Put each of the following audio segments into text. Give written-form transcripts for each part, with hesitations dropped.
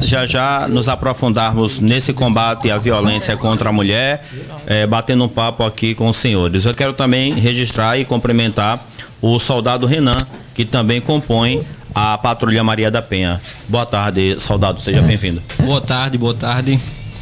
já nos aprofundarmos nesse combate à violência contra a mulher, batendo um papo aqui com os senhores. Eu quero também registrar e cumprimentar o soldado Renan, que também compõe a Patrulha Maria da Penha. Boa tarde, soldado, seja bem-vindo. Boa tarde, boa tarde.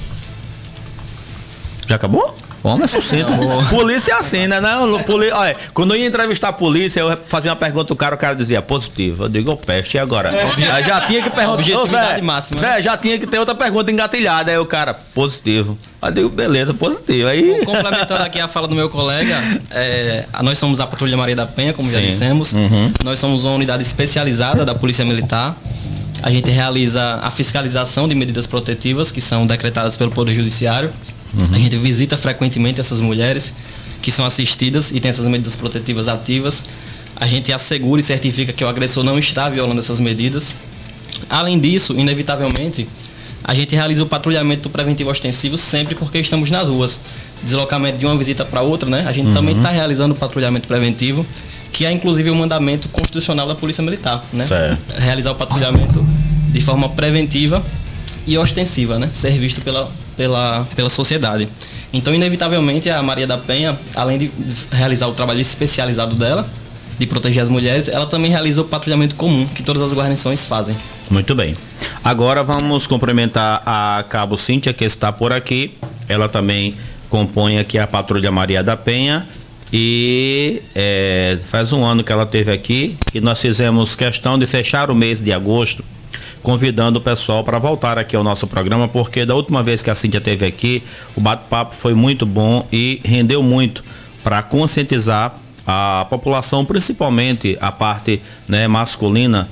Já acabou? Homem é sucinto. Polícia é assim, né? Não, olha, quando eu ia entrevistar a polícia, eu fazia uma pergunta, o cara dizia positivo. Eu digo, peste, e agora? Aí já tinha que perguntar. Objetividade máxima. Zé, já tinha que ter outra pergunta engatilhada. Aí o cara, positivo. Aí eu digo, beleza, positivo. Aí... Complementando aqui a fala do meu colega, nós somos a Patrulha Maria da Penha, como já dissemos. Nós somos uma unidade especializada da Polícia Militar. A gente realiza a fiscalização de medidas protetivas que são decretadas pelo Poder Judiciário. A gente visita frequentemente essas mulheres que são assistidas e tem essas medidas protetivas ativas. A gente assegura e certifica que o agressor não está violando essas medidas. Além disso, inevitavelmente, a gente realiza o patrulhamento preventivo ostensivo sempre porque estamos nas ruas. Deslocamento de uma visita para outra, né? A gente também está realizando o patrulhamento preventivo, que é inclusive o mandamento constitucional da Polícia Militar, né? Certo. Realizar o patrulhamento de forma preventiva e ostensiva, né? Ser visto pela sociedade. Então, inevitavelmente, a Maria da Penha, além de realizar o trabalho especializado dela, de proteger as mulheres, ela também realiza o patrulhamento comum, que todas as guarnições fazem. Muito bem. Agora vamos cumprimentar a Cabo Cíntia, que está por aqui. Ela também compõe aqui a Patrulha Maria da Penha. E faz um ano que ela esteve aqui e nós fizemos questão de fechar o mês de agosto convidando o pessoal para voltar aqui ao nosso programa, porque da última vez que a Cíntia esteve aqui, o bate-papo foi muito bom e rendeu muito para conscientizar a população, principalmente a parte, né, masculina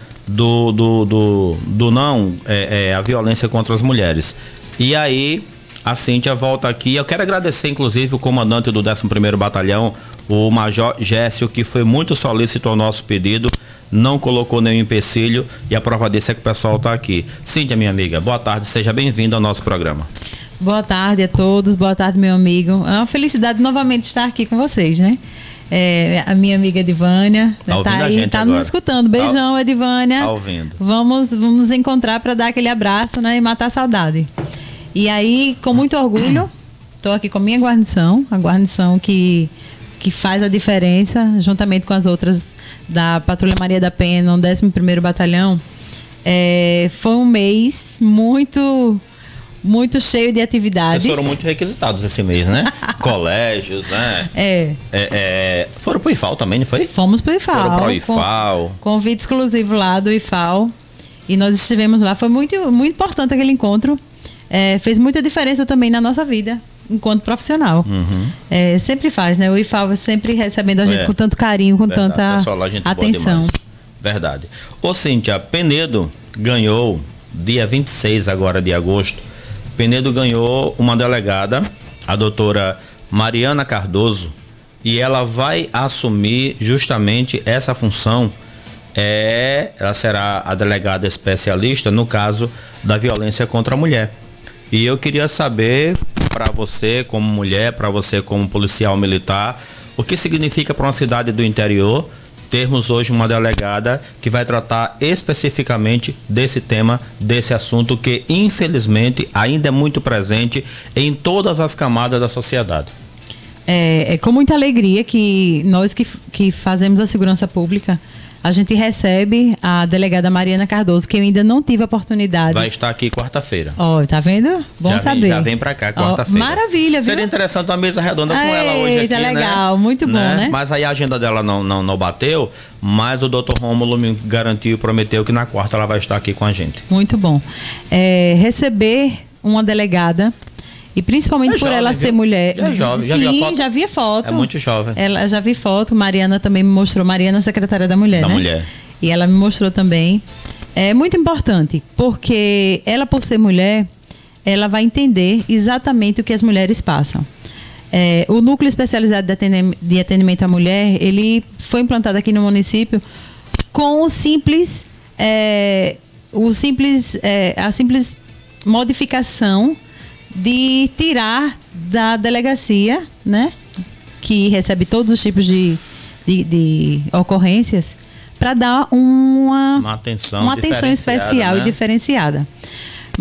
a violência contra as mulheres. E aí a Cíntia volta aqui. Eu quero agradecer, inclusive, o comandante do 11º Batalhão, o Major Gécio, que foi muito solícito ao nosso pedido, não colocou nenhum empecilho, e a prova disso é que o pessoal está aqui. Cíntia, minha amiga, boa tarde, seja bem-vinda ao nosso programa. Boa tarde a todos, boa tarde, meu amigo. É uma felicidade novamente estar aqui com vocês, né? A minha amiga Edivânia tá aí, tá nos escutando. Beijão, Edivânia. Tá ouvindo. Vamos nos encontrar para dar aquele abraço, né, e matar a saudade. E aí, com muito orgulho, estou aqui com a minha guarnição, a guarnição que faz a diferença, juntamente com as outras da Patrulha Maria da Penha, no 11º Batalhão. Foi um mês muito cheio de atividades. Vocês foram muito requisitados esse mês, né? Colégios, né? Foram pro IFAL também, não foi? Fomos pro IFAL. Foram pro IFAL. Convite exclusivo lá do IFAL. E nós estivemos lá. Foi muito, muito importante aquele encontro. Fez muita diferença também na nossa vida, enquanto profissional. Sempre faz, né? O IFAL sempre recebendo a gente com tanto carinho, com tanta atenção. Verdade. Ô, Cíntia, Penedo ganhou, dia 26 agora de agosto, Penedo ganhou uma delegada, a doutora Mariana Cardoso, e ela vai assumir justamente essa função. Ela será a delegada especialista no caso da violência contra a mulher. E eu queria saber, para você como mulher, para você como policial militar, o que significa para uma cidade do interior termos hoje uma delegada que vai tratar especificamente desse tema, desse assunto que infelizmente ainda é muito presente em todas as camadas da sociedade. É com muita alegria que nós que fazemos a segurança pública, a gente recebe a delegada Mariana Cardoso, que eu ainda não tive a oportunidade. Vai estar aqui quarta-feira. Tá vendo? Bom saber. Já vem pra cá quarta-feira. Maravilha, viu? Seria interessante uma mesa redonda com ela hoje aqui, legal, né? Muito bom, né? Mas aí a agenda dela não bateu, mas o Dr. Rômulo me garantiu e prometeu que na quarta ela vai estar aqui com a gente. Muito bom. Receber uma delegada, e principalmente por ela ser mulher. É jovem, Sim, já vi a foto. É muito jovem. Ela já vi foto, Mariana também me mostrou. Mariana, secretária da mulher, né? Mulher. E ela me mostrou também. É muito importante, porque ela, por ser mulher, ela vai entender exatamente o que as mulheres passam. O Núcleo Especializado de Atendimento à Mulher, ele foi implantado aqui no município com a simples modificação de tirar da delegacia, né, que recebe todos os tipos de ocorrências, para dar uma atenção especial, né, e diferenciada.